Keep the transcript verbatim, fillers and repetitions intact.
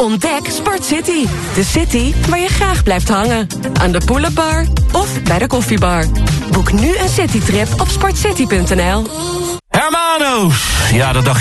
Ontdek Sport City. De city waar je graag blijft hangen. Aan de pull-up bar of bij de koffiebar. Boek nu een citytrip op sportcity punt n l. Hermanos! Ja, dat dacht je